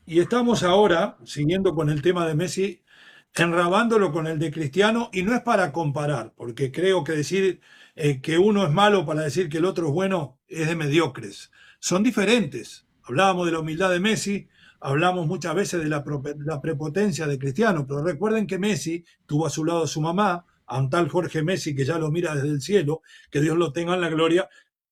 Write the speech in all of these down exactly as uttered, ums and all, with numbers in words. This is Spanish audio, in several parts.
Y estamos ahora, siguiendo con el tema de Messi, enrabándolo con el de Cristiano, y no es para comparar, porque creo que decir eh, que uno es malo para decir que el otro es bueno es de mediocres. Son diferentes. Hablábamos de la humildad de Messi, hablamos muchas veces de la, la prepotencia de Cristiano, pero recuerden que Messi tuvo a su lado a su mamá, a un tal Jorge Messi que ya lo mira desde el cielo, que Dios lo tenga en la gloria,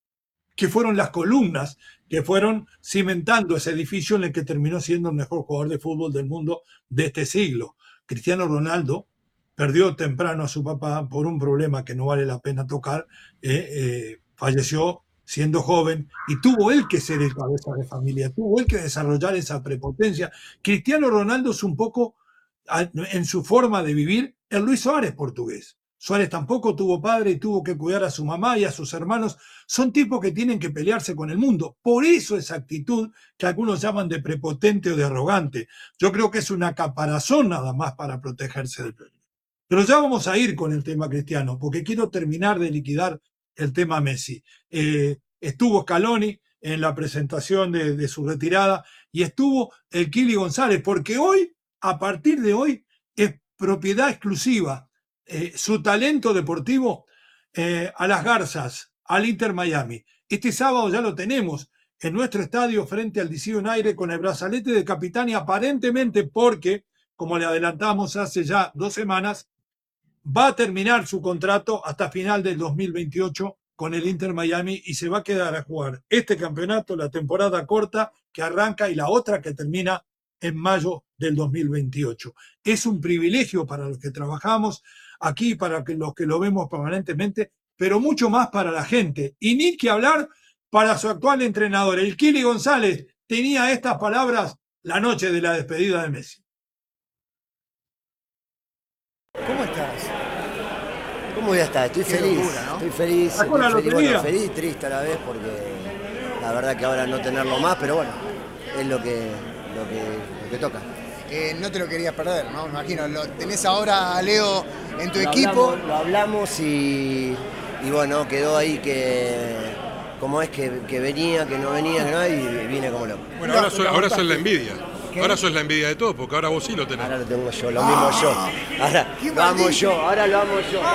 que fueron las columnas que fueron cimentando ese edificio en el que terminó siendo el mejor jugador de fútbol del mundo de este siglo. Cristiano Ronaldo perdió temprano a su papá por un problema que no vale la pena tocar, eh, eh, falleció siendo joven y tuvo él que ser el cabeza de familia, tuvo él que desarrollar esa prepotencia. Cristiano Ronaldo es un poco, en su forma de vivir, el Luis Suárez portugués. Suárez tampoco tuvo padre y tuvo que cuidar a su mamá y a sus hermanos. Son tipos que tienen que pelearse con el mundo. Por eso esa actitud que algunos llaman de prepotente o de arrogante. Yo creo que es una caparazón nada más para protegerse del peligro. Pero ya vamos a ir con el tema Cristiano, porque quiero terminar de liquidar el tema Messi. Eh, estuvo Scaloni en la presentación de, de su retirada y estuvo el Kili González, porque hoy, a partir de hoy, es propiedad exclusiva eh, su talento deportivo eh, a las Garzas, al Inter Miami. Este sábado ya lo tenemos en nuestro estadio frente al D C United con el brazalete de capitán y aparentemente porque, como le adelantamos hace ya dos semanas, va a terminar su contrato hasta final del dos mil veintiocho con el Inter Miami y se va a quedar a jugar este campeonato, la temporada corta que arranca y la otra que termina en mayo del dos mil veintiocho. Es un privilegio para los que trabajamos aquí, para los que lo vemos permanentemente, pero mucho más para la gente. Y ni que hablar para su actual entrenador. El Kili González tenía estas palabras la noche de la despedida de Messi. ¿Cómo estás? ¿Cómo voy a estar? Estoy Qué feliz, locura, ¿no? estoy feliz, ¿Sacó la estoy feliz, lotería? bueno, feliz, triste a la vez porque la verdad que ahora no tenerlo más, pero bueno, es lo que, lo que, lo que toca. Eh, no te lo querías perder, ¿no? Me imagino, lo tenés ahora a Leo en tu Lo equipo. hablamos, lo hablamos y, y bueno, quedó ahí que como es que, que venía, que no venía, que no, y viene como loco. Bueno, ahora, soy, ahora sos la envidia. Ahora sos la envidia de todos, porque ahora vos sí lo tenés. Ahora lo tengo yo, lo mismo yo. Ahora lo amo yo, ahora lo amo yo.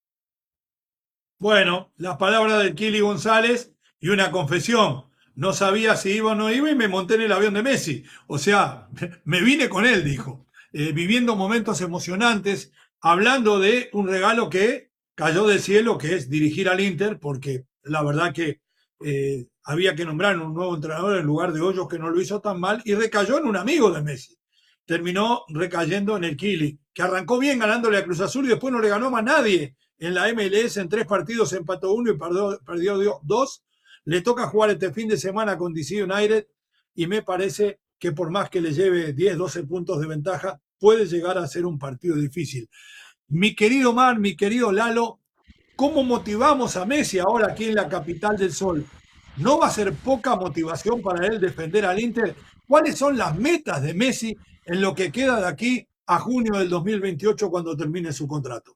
Bueno, las palabras del Kili González y una confesión. No sabía si iba o no iba y me monté en el avión de Messi. O sea, me vine con él, dijo. Eh, viviendo momentos emocionantes, hablando de un regalo que cayó del cielo, que es dirigir al Inter, porque la verdad que eh, había que nombrar un nuevo entrenador en lugar de Hoyos, que no lo hizo tan mal, y recayó en un amigo de Messi. Terminó recayendo en el Kili, que arrancó bien ganándole a Cruz Azul y después no le ganó más nadie. En la M L S en tres partidos empató uno y perdió, perdió dos. Le toca jugar este fin de semana con D C United y me parece que por más que le lleve diez, doce puntos de ventaja, puede llegar a ser un partido difícil. Mi querido Mar, mi querido Lalo, ¿cómo motivamos a Messi ahora aquí en la capital del sol? ¿No va a ser poca motivación para él defender al Inter? ¿Cuáles son las metas de Messi en lo que queda de aquí a junio del dos mil veintiocho cuando termine su contrato?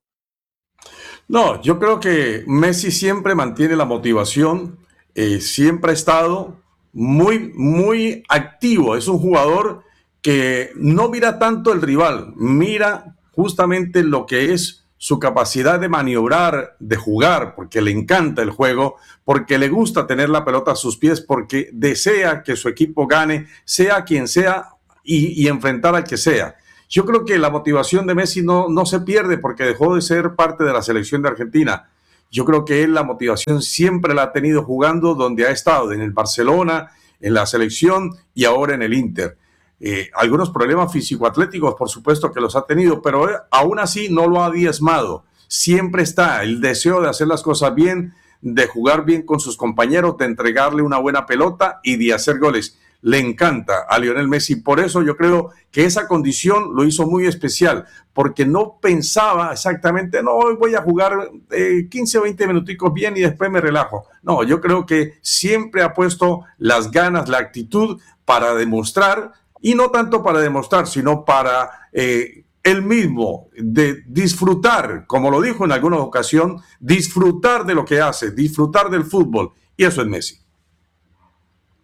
No, yo creo que Messi siempre mantiene la motivación, eh, siempre ha estado muy, muy activo. Es un jugador que no mira tanto el rival, mira justamente lo que es su capacidad de maniobrar, de jugar, porque le encanta el juego, porque le gusta tener la pelota a sus pies, porque desea que su equipo gane, sea quien sea, y, y enfrentar al que sea. Yo creo que la motivación de Messi no, no se pierde porque dejó de ser parte de la selección de Argentina. Yo creo que él la motivación siempre la ha tenido jugando donde ha estado, en el Barcelona, en la selección y ahora en el Inter. Eh, algunos problemas físico-atléticos, por supuesto que los ha tenido, pero eh, aún así no lo ha diezmado. Siempre está el deseo de hacer las cosas bien, de jugar bien con sus compañeros, de entregarle una buena pelota y de hacer goles. Le encanta a Lionel Messi, por eso yo creo que esa condición lo hizo muy especial, porque no pensaba exactamente, no, hoy voy a jugar eh, quince o veinte minuticos bien y después me relajo. No, yo creo que siempre ha puesto las ganas, la actitud para demostrar, y no tanto para demostrar, sino para eh, él mismo, de disfrutar, como lo dijo en alguna ocasión, disfrutar de lo que hace, disfrutar del fútbol, y eso es Messi.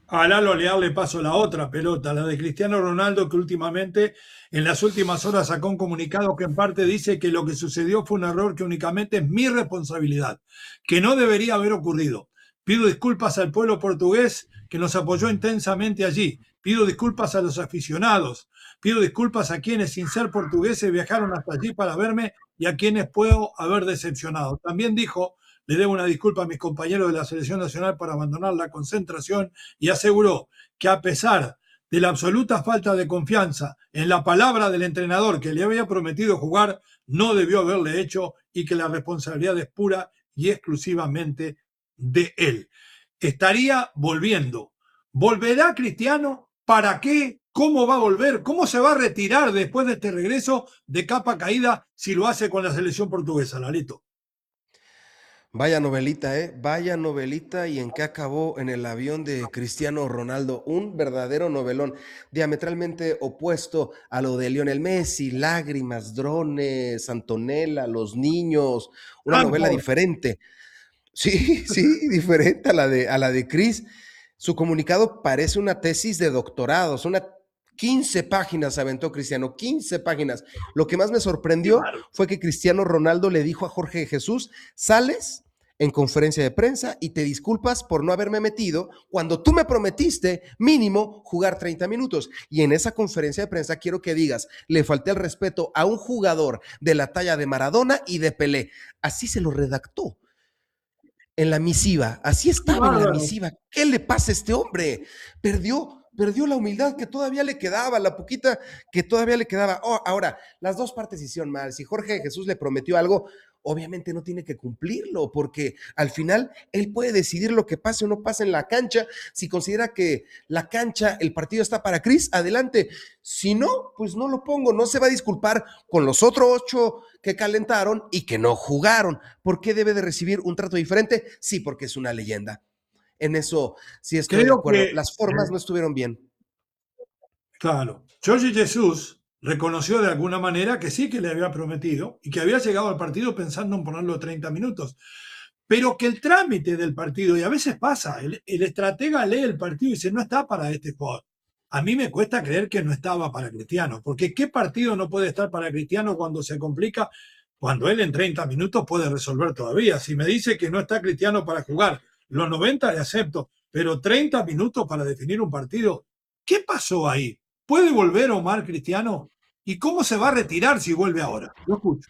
A Lalo Leal le paso la otra pelota, la de Cristiano Ronaldo, que últimamente, en las últimas horas, sacó un comunicado que en parte dice que lo que sucedió fue un error que únicamente es mi responsabilidad, que no debería haber ocurrido. Pido disculpas al pueblo portugués que nos apoyó intensamente allí. Pido disculpas a los aficionados. Pido disculpas a quienes, sin ser portugueses, viajaron hasta allí para verme y a quienes puedo haber decepcionado. También dijo: le debo una disculpa a mis compañeros de la Selección Nacional por abandonar la concentración, y aseguró que a pesar de la absoluta falta de confianza en la palabra del entrenador que le había prometido jugar, no debió haberle hecho y que la responsabilidad es pura y exclusivamente de él. Estaría volviendo. ¿Volverá Cristiano? ¿Para qué? ¿Cómo va a volver? ¿Cómo se va a retirar después de este regreso de capa caída si lo hace con la selección portuguesa, Lalito? Vaya novelita, ¿eh? Vaya novelita, y en qué acabó: en el avión de Cristiano Ronaldo. Un verdadero novelón, diametralmente opuesto a lo de Lionel Messi, lágrimas, drones, Antonella, los niños, una Ah, novela no. diferente. Sí, sí, diferente a la de, a la de Chris. Su comunicado parece una tesis de doctorado, son una quince páginas aventó Cristiano, quince páginas. Lo que más me sorprendió fue que Cristiano Ronaldo le dijo a Jorge Jesús: sales en conferencia de prensa y te disculpas por no haberme metido cuando tú me prometiste mínimo jugar treinta minutos. Y en esa conferencia de prensa quiero que digas: le falté el respeto a un jugador de la talla de Maradona y de Pelé. Así se lo redactó en la misiva, así estaba en la misiva. ¿Qué le pasa a este hombre? Perdió, perdió la humildad que todavía le quedaba, la poquita que todavía le quedaba. Oh, ahora, las dos partes hicieron mal. Si Jorge Jesús le prometió algo, obviamente no tiene que cumplirlo, porque al final él puede decidir lo que pase o no pase en la cancha. Si considera que la cancha, el partido está para Chris, adelante. Si no, pues no lo pongo. No se va a disculpar con los otros ocho que calentaron y que no jugaron. ¿Por qué debe de recibir un trato diferente? Sí, porque es una leyenda. En eso sí estoy de Creo acuerdo. que, Las formas eh, no estuvieron bien. claro, Jorge Jesús reconoció de alguna manera que sí, que le había prometido y que había llegado al partido pensando en ponerlo treinta minutos, pero que el trámite del partido, y a veces pasa, el, el estratega lee el partido y dice: no está para este jugador. A mí me cuesta creer que no estaba para Cristiano, porque ¿qué partido no puede estar para Cristiano cuando se complica? Cuando él en treinta minutos puede resolver todavía. Si me dice que no está Cristiano para jugar los noventa, le acepto, pero treinta minutos para definir un partido, ¿qué pasó ahí? ¿Puede volver Omar Cristiano? ¿Y cómo se va a retirar si vuelve ahora? Lo escucho.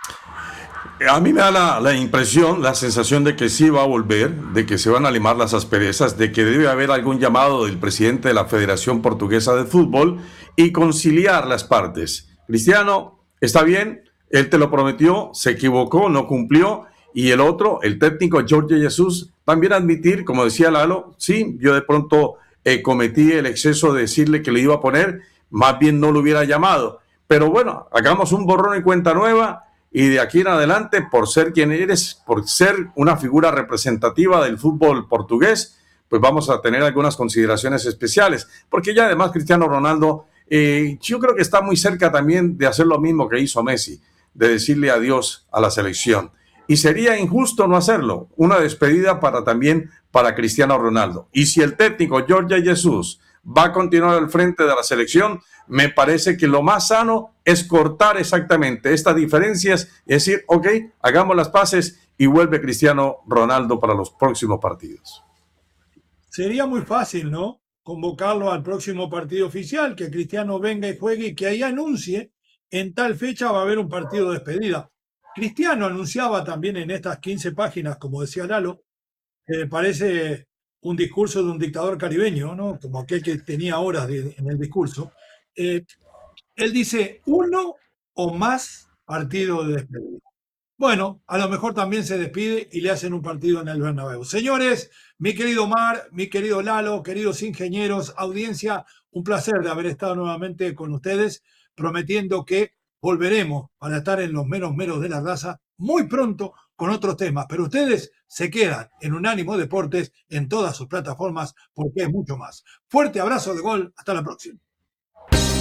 A mí me da la, la impresión, la sensación de que sí va a volver, de que se van a limar las asperezas, de que debe haber algún llamado del presidente de la Federación Portuguesa de Fútbol y conciliar las partes. Cristiano, está bien, él te lo prometió, se equivocó, no cumplió, y el otro, el técnico Jorge Jesús, también admitir, como decía Lalo, sí, yo de pronto eh, cometí el exceso de decirle que le iba a poner, más bien no lo hubiera llamado. Pero bueno, hagamos un borrón y cuenta nueva. Y de aquí en adelante, por ser quien eres, por ser una figura representativa del fútbol portugués, pues vamos a tener algunas consideraciones especiales. Porque ya además Cristiano Ronaldo, eh, yo creo que está muy cerca también de hacer lo mismo que hizo Messi, de decirle adiós a la selección. Y sería injusto no hacerlo. Una despedida para también para Cristiano Ronaldo. Y si el técnico Jorge Jesús va a continuar al frente de la selección, me parece que lo más sano es cortar exactamente estas diferencias y decir: ok, hagamos las paces y vuelve Cristiano Ronaldo para los próximos partidos. Sería muy fácil, ¿no? Convocarlo al próximo partido oficial, que Cristiano venga y juegue y que ahí anuncie: en tal fecha va a haber un partido de despedida. Cristiano anunciaba también en estas quince páginas, como decía Lalo, que parece un discurso de un dictador caribeño, ¿no? Como aquel que tenía horas de, en el discurso. Eh, él dice: uno o más partidos de despedida. Bueno, a lo mejor también se despide y le hacen un partido en el Bernabéu. Señores, mi querido Omar, mi querido Lalo, queridos ingenieros, audiencia, un placer de haber estado nuevamente con ustedes, prometiendo que volveremos para estar en los meros meros de la raza muy pronto con otros temas. Pero ustedes se quedan en Unánimo Deportes en todas sus plataformas, porque es mucho más. Fuerte abrazo de gol, hasta la próxima.